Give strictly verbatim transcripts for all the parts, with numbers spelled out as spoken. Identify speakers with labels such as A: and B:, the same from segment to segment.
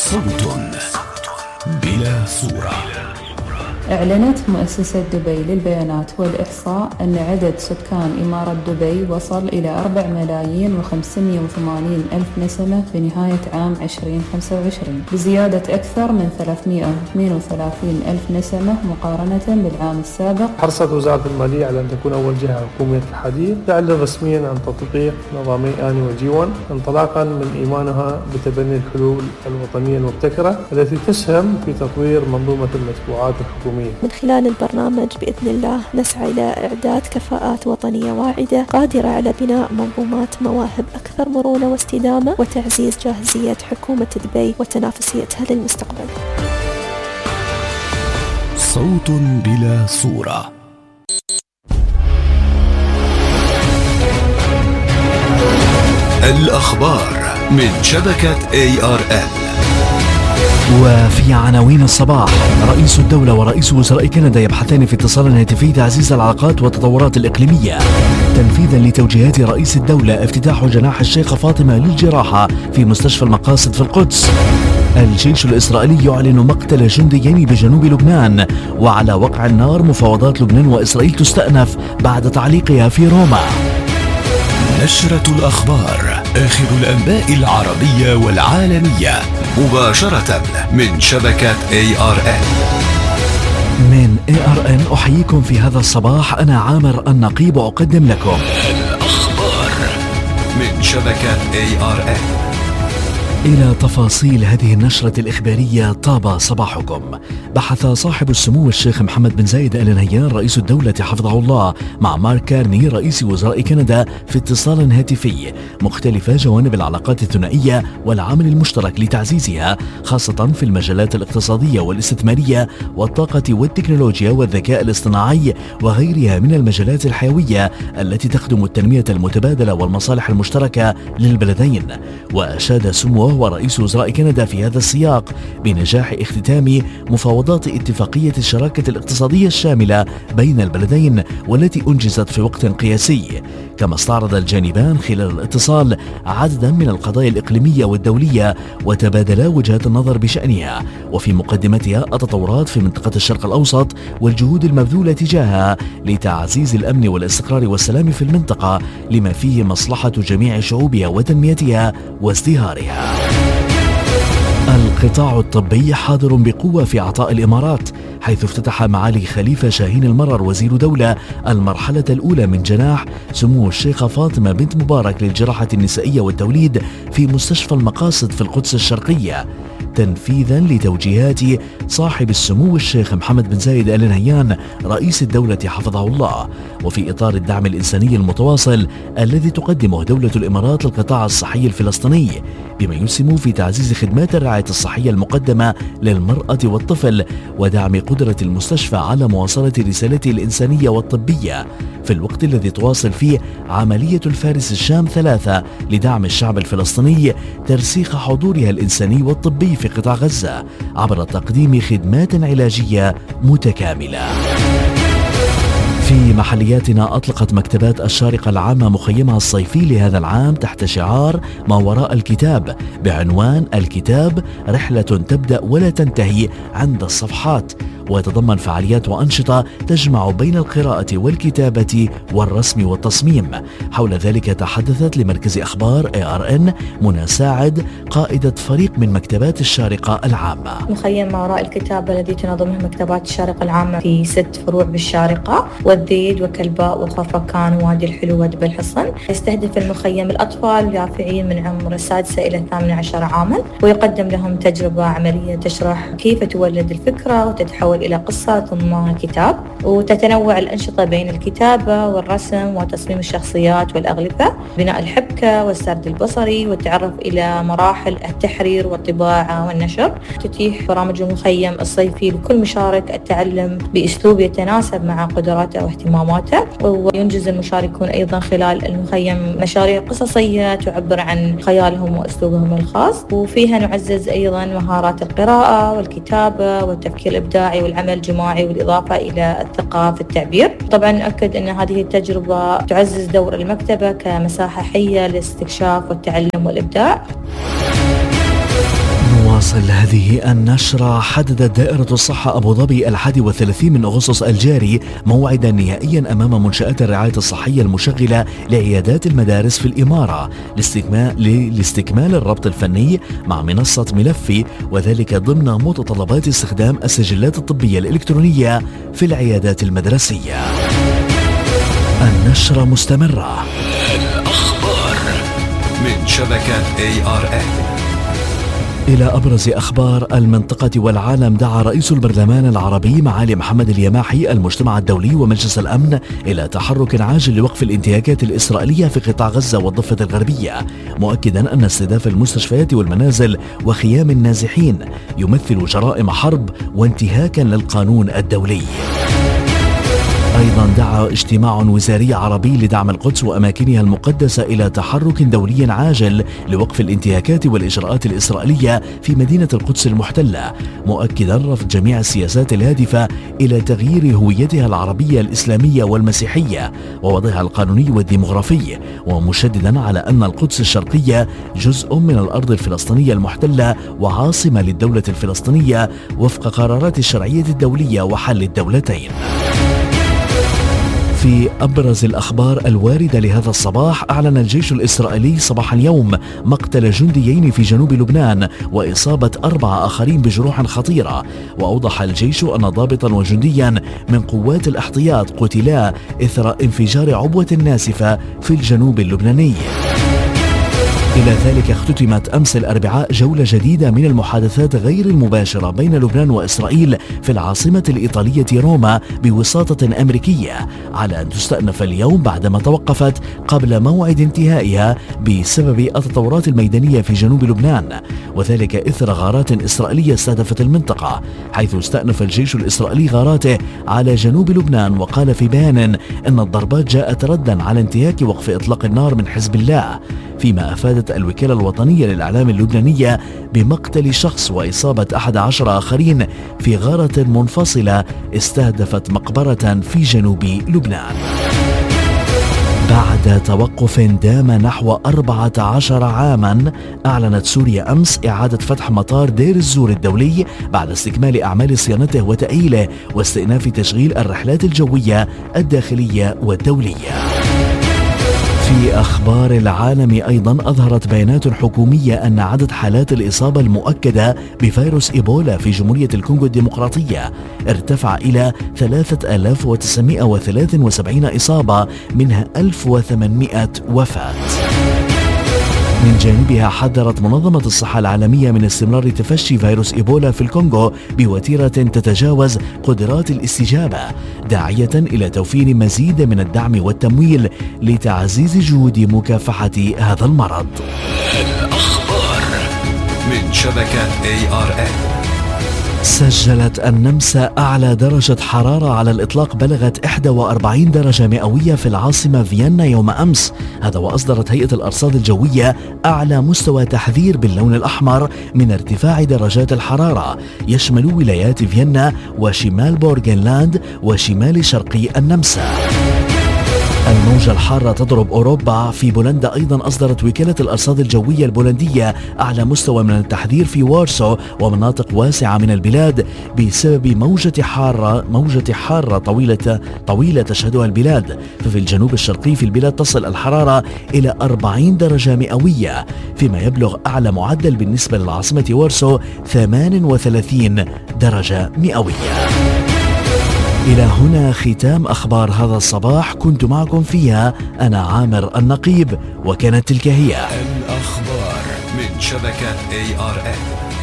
A: صوت بلا صورة.
B: أعلنت مؤسسة دبي للبيانات والإحصاء أن عدد سكان إمارة دبي وصل إلى أربعة ملايين وخمسمائة وثمانين ألف نسمة في نهاية عام عشرين خمسة وعشرين، بزيادة أكثر من ثلاثمائة واثنين وثلاثين ألف نسمة مقارنة بالعام السابق.
C: حرصت وزارة المالية على أن تكون أول جهة حكومية الحديث تعلن رسميا عن تطبيق نظامي آني وجيون، انطلاقا من إيمانها بتبني الحلول الوطنية المبتكرة التي تسهم في تطوير منظومة المدفوعات الحكومية.
D: من خلال البرنامج بإذن الله نسعى إلى إعداد كفاءات وطنية واعدة قادرة على بناء منظومات مواهب أكثر مرونة واستدامة وتعزيز جاهزية حكومة دبي وتنافسيتها للمستقبل.
A: صوت بلا صورة. الأخبار من شبكة إيه آر إل.
E: وفي عناوين الصباح: رئيس الدولة ورئيس وزراء كندا يبحثان في اتصال هاتفي تعزيز العلاقات والتطورات الإقليمية. تنفيذا لتوجيهات رئيس الدولة افتتاح جناح الشيخة فاطمة للجراحة في مستشفى المقاصد في القدس. الجيش الإسرائيلي يعلن مقتل جنديين بجنوب لبنان. وعلى وقع النار مفاوضات لبنان وإسرائيل تستأنف بعد تعليقها في روما.
A: نشرة الأخبار، آخر الأنباء العربية والعالمية مباشرة من شبكة إيه آر إن.
E: من إيه آر إن أحييكم في هذا الصباح، أنا عامر النقيب أقدم لكم
A: الأخبار من شبكة إيه آر إن.
E: إلى تفاصيل هذه النشرة الإخبارية. طاب صباحكم. بحث صاحب السمو الشيخ محمد بن زايد آل نهيان رئيس الدولة حفظه الله مع مارك كارني رئيس وزراء كندا في اتصال هاتفي مختلف جوانب العلاقات الثنائية والعمل المشترك لتعزيزها، خاصة في المجالات الاقتصادية والاستثمارية والطاقة والتكنولوجيا والذكاء الاصطناعي وغيرها من المجالات الحيوية التي تخدم التنمية المتبادلة والمصالح المشتركة للبلدين. وأشاد سموه ورئيس وزراء كندا في هذا السياق بنجاح اختتام مفاوضات اتفاقية الشراكة الاقتصادية الشاملة بين البلدين والتي أنجزت في وقت قياسي. كما استعرض الجانبان خلال الاتصال عددا من القضايا الإقليمية والدولية وتبادلا وجهات النظر بشأنها، وفي مقدمتها التطورات في منطقة الشرق الأوسط والجهود المبذولة تجاهها لتعزيز الأمن والاستقرار والسلام في المنطقة لما فيه مصلحة جميع شعوبها وتنميتها وازدهارها. القطاع الطبي حاضر بقوة في إعطاء الإمارات، حيث افتتح معالي خليفة شاهين المرر وزير دولة المرحلة الأولى من جناح سمو الشيخة فاطمة بنت مبارك للجراحة النسائية والتوليد في مستشفى المقاصد في القدس الشرقية، تنفيذا لتوجيهات صاحب السمو الشيخ محمد بن زايد آل نهيان رئيس الدولة حفظه الله، وفي إطار الدعم الإنساني المتواصل الذي تقدمه دولة الإمارات للقطاع الصحي الفلسطيني، بما يسهم في تعزيز خدمات الرعاية الصحية المقدمة للمرأة والطفل ودعم قدرة المستشفى على مواصلة رسالته الإنسانية والطبية في الوقت الذي تواصل فيه عملية الفارس الشام ثلاثة لدعم الشعب الفلسطيني ترسيخ حضورها الإنساني والطبي في قطاع غزة عبر تقديم خدمات علاجية متكاملة. في محلياتنا أطلقت مكتبات الشارقة العامة مخيمها الصيفي لهذا العام تحت شعار ما وراء الكتاب بعنوان الكتاب رحلة تبدأ ولا تنتهي عند الصفحات، ويتضمن فعاليات وأنشطة تجمع بين القراءة والكتابة والرسم والتصميم. حول ذلك تحدثت لمركز أخبار إيه آر إن منى ساعد قائدة فريق من مكتبات الشارقة العامة.
F: مخيم ما وراء الكتاب الذي تنظمه مكتبات الشارقة العامة في ست فروع بالشارقة والذيد وكلباء وخرفكان ووادي الحلو ودب الحصن. يستهدف المخيم الأطفال اليافعين من عمر السادسة إلى الثامنة عشر عاما، ويقدم لهم تجربة عملية تشرح كيف تولد الفكرة وتتحول إلى قصة ثم كتاب، وتتنوع الأنشطة بين الكتابة والرسم وتصميم الشخصيات والأغلفة، بناء الحبكة والسرد البصري والتعرف إلى مراحل التحرير والطباعة والنشر. تتيح برامج المخيم الصيفي لكل مشارك التعلم بأسلوب يتناسب مع قدراته واهتماماته، وينجز المشاركون أيضا خلال المخيم مشاريع قصصية تعبر عن خيالهم وأسلوبهم الخاص، وفيها نعزز أيضا مهارات القراءة والكتابة والتفكير الإبداعي والعمل الجماعي والإضافة إلى الثقة في التعبير. طبعا نؤكد أن هذه التجربة تعزز دور المكتبة كمساحة حية للاستكشاف والتعلم والإبداع.
E: نواصل هذه النشرة. حددت دائرة الصحة أبو ظبي الحادي والثلاثين من أغسطس الجاري موعدا نهائيا أمام منشآت الرعاية الصحية المشغلة لعيادات المدارس في الإمارة لاستكمال, لاستكمال الربط الفني مع منصة ملفي، وذلك ضمن متطلبات استخدام السجلات الطبية الإلكترونية في العيادات المدرسية. النشرة مستمرة.
A: الأخبار من شبكة إيه آر إن.
E: إلى أبرز أخبار المنطقة والعالم. دعا رئيس البرلمان العربي معالي محمد اليماحي المجتمع الدولي ومجلس الأمن إلى تحرك عاجل لوقف الانتهاكات الإسرائيلية في قطاع غزة والضفة الغربية، مؤكدا أن استهداف المستشفيات والمنازل وخيام النازحين يمثل جرائم حرب وانتهاكا للقانون الدولي. أيضا دعا اجتماع وزاري عربي لدعم القدس وأماكنها المقدسة إلى تحرك دولي عاجل لوقف الانتهاكات والإجراءات الإسرائيلية في مدينة القدس المحتلة، مؤكدا رفض جميع السياسات الهادفة إلى تغيير هويتها العربية الإسلامية والمسيحية ووضعها القانوني والديمغرافي، ومشددا على أن القدس الشرقية جزء من الأرض الفلسطينية المحتلة وعاصمة للدولة الفلسطينية وفق قرارات الشرعية الدولية وحل الدولتين. في أبرز الأخبار الواردة لهذا الصباح، أعلن الجيش الإسرائيلي صباح اليوم مقتل جنديين في جنوب لبنان وإصابة أربعة آخرين بجروح خطيرة، وأوضح الجيش أن ضابطا وجنديا من قوات الاحتياط قتلا إثر انفجار عبوة ناسفة في الجنوب اللبناني. إلى ذلك اختتمت أمس الأربعاء جولة جديدة من المحادثات غير المباشرة بين لبنان وإسرائيل في العاصمة الإيطالية روما بوساطة أمريكية، على أن تستأنف اليوم بعدما توقفت قبل موعد انتهائها بسبب التطورات الميدانية في جنوب لبنان، وذلك إثر غارات إسرائيلية استهدفت المنطقة، حيث استأنف الجيش الإسرائيلي غاراته على جنوب لبنان، وقال في بيان أن الضربات جاءت ردا على انتهاك وقف إطلاق النار من حزب الله، فيما أفادت الوكالة الوطنية للإعلام اللبنانية بمقتل شخص وإصابة أحد عشر آخرين في غارة منفصلة استهدفت مقبرة في جنوب لبنان. بعد توقف دام نحو أربعة عشر عاما، أعلنت سوريا أمس إعادة فتح مطار دير الزور الدولي بعد استكمال أعمال صيانته وتأهيله واستئناف تشغيل الرحلات الجوية الداخلية والدولية. في أخبار العالم أيضا، أظهرت بيانات حكومية أن عدد حالات الإصابة المؤكدة بفيروس إيبولا في جمهورية الكونغو الديمقراطية ارتفع إلى ثلاثة آلاف وتسعمائة وثلاثة وسبعين إصابة، منها ألف وثمانمائة وفاة. من جانبها حذرت منظمة الصحة العالمية من استمرار تفشي فيروس إيبولا في الكونغو بوتيرة تتجاوز قدرات الاستجابة، داعية إلى توفير مزيد من الدعم والتمويل لتعزيز جهود مكافحة هذا المرض.
A: الأخبار من شبكة إيه آر إن.
E: سجلت النمسا أعلى درجة حرارة على الإطلاق بلغت إحدى وأربعين درجة مئوية في العاصمة فيينا يوم أمس، هذا وأصدرت هيئة الأرصاد الجوية أعلى مستوى تحذير باللون الأحمر من ارتفاع درجات الحرارة، يشمل ولايات فيينا وشمال بورغنلاند وشمال شرقي النمسا. الموجة الحارة تضرب أوروبا. في بولندا أيضا أصدرت وكالة الأرصاد الجوية البولندية أعلى مستوى من التحذير في وارسو ومناطق واسعة من البلاد بسبب موجة حارة موجة حارة طويلة طويلة تشهدها البلاد. ففي الجنوب الشرقي في البلاد تصل الحرارة إلى أربعين درجة مئوية، فيما يبلغ أعلى معدل بالنسبة للعاصمة وارسو ثمانية وثلاثين درجة مئوية. إلى هنا ختام أخبار هذا الصباح، كنت معكم فيها أنا عامر النقيب، وكانت تلك هي
A: الأخبار من شبكة إيه آر إن.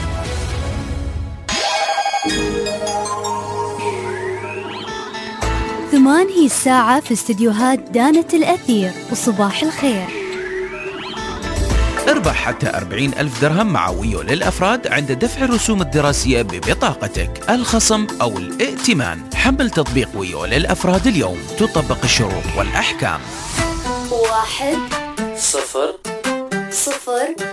G: ثمان هي الساعة في استديوهات دانة الأثير، وصباح الخير.
H: اربح حتى أربعين ألف درهم مع ويو للأفراد عند دفع الرسوم الدراسية ببطاقتك، الخصم أو الائتمان. حمل تطبيق ويو للأفراد اليوم، تطبق الشروط والأحكام.
G: واحد
I: صفر
G: صفر